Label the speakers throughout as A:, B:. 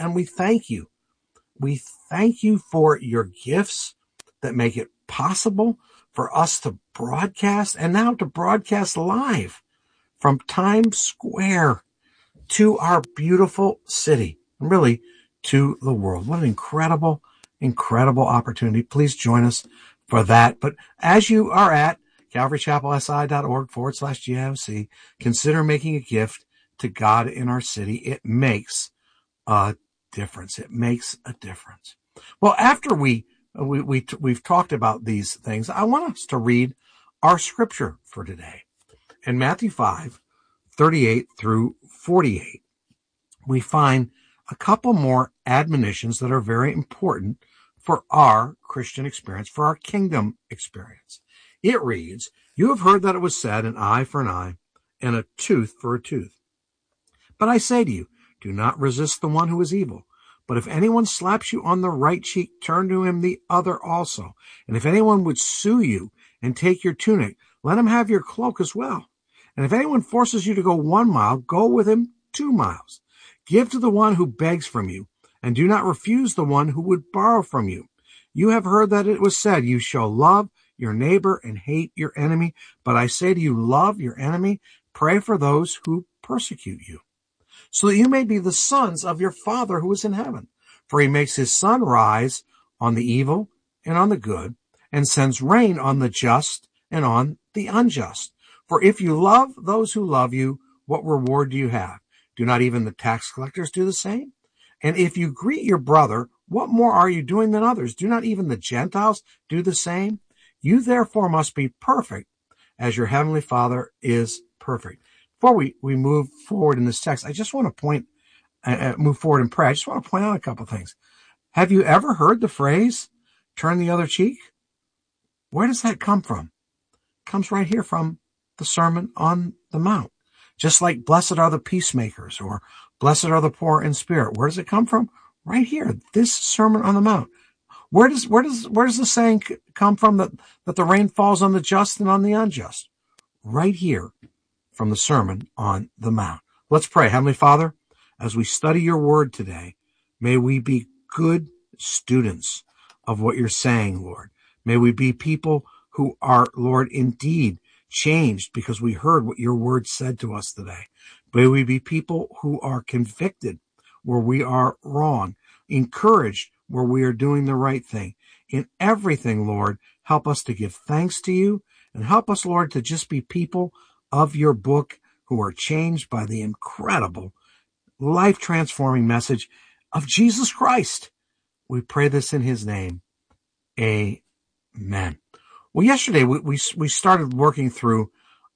A: and we thank you. We thank you for your gifts that make it possible for us to broadcast, and now to broadcast live from Times Square to our beautiful city, and really to the world. What an incredible, incredible opportunity. Please join us for that. But as you are at calvarychapelsi.org/GIOC, consider making a gift to God in our city. It makes a difference. It makes a difference. Well, after we've talked about these things, I want us to read our scripture for today. In Matthew 5:38 through 48, we find a couple more admonitions that are very important for our Christian experience, for our kingdom experience. It reads, "You have heard that it was said, an eye for an eye and a tooth for a tooth. But I say to you, do not resist the one who is evil. But if anyone slaps you on the right cheek, turn to him the other also. And if anyone would sue you and take your tunic, let him have your cloak as well. And if anyone forces you to go 1 mile, go with him 2 miles. Give to the one who begs from you, and do not refuse the one who would borrow from you. You have heard that it was said, you shall love your neighbor and hate your enemy. But I say to you, love your enemy, pray for those who persecute you, so that you may be the sons of your Father who is in heaven. For he makes his sun rise on the evil and on the good, and sends rain on the just and on the unjust. For if you love those who love you, what reward do you have? Do not even the tax collectors do the same? And if you greet your brother, what more are you doing than others? Do not even the Gentiles do the same? You therefore must be perfect, as your heavenly Father is perfect." Before we move forward in this text, I just want to move forward in prayer. I just want to point out a couple things. Have you ever heard the phrase, turn the other cheek? Where does that come from? It comes right here from the Sermon on the Mount. Just like blessed are the peacemakers, or blessed are the poor in spirit. Where does it come from? Right here, this Sermon on the Mount. Where does the saying come from that the rain falls on the just and on the unjust? Right here from the Sermon on the Mount. Let's pray. Heavenly Father, as we study your word today, may we be good students of what you're saying, Lord. May we be people who are, Lord, indeed changed because we heard what your word said to us today. May we be people who are convicted where we are wrong, encouraged where we are doing the right thing. In everything, Lord, help us to give thanks to you, and help us, Lord, to just be people of your book who are changed by the incredible, life-transforming message of Jesus Christ. We pray this in his name. Amen. Well, yesterday we started working through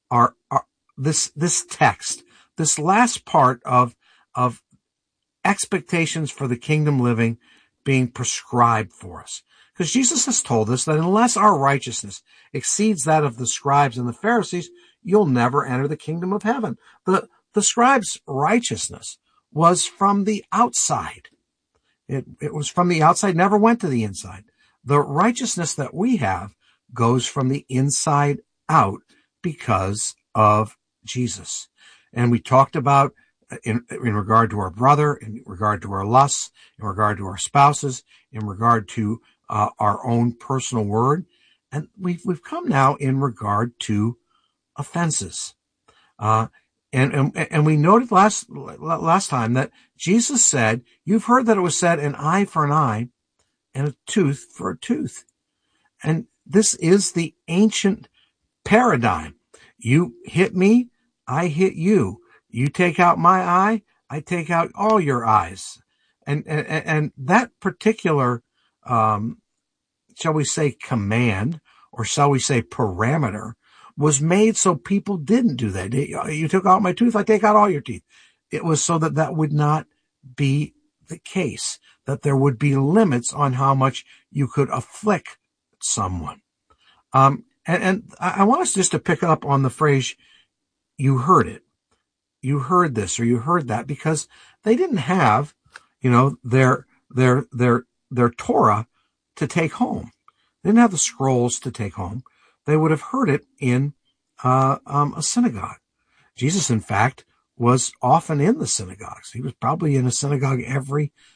A: this text, this last part of expectations for the kingdom living being prescribed for us. Because Jesus has told us that unless our righteousness exceeds that of the scribes and the Pharisees, you'll never enter the kingdom of heaven. The scribes' righteousness was from the outside. It was from the outside, never went to the inside. The righteousness that we have goes from the inside out because of Jesus. And we talked about in regard to our brother, in regard to our lusts, in regard to our spouses, in regard to our own personal word. And we've come now in regard to offenses. And we noted last time that Jesus said, you've heard that it was said, an eye for an eye and a tooth for a tooth. And this is the ancient paradigm. You hit me, I hit you. You take out my eye, I take out all your eyes. And that particular, shall we say command, or shall we say parameter, was made so people didn't do that. You took out my tooth, I take out all your teeth. It was so that would not be the case, that there would be limits on how much you could afflict someone. And I want us just to pick up on the phrase, you heard it. You heard this or you heard that, because they didn't have, their Torah to take home. They didn't have the scrolls to take home. They would have heard it in a synagogue. Jesus, in fact, was often in the synagogues. He was probably in a synagogue every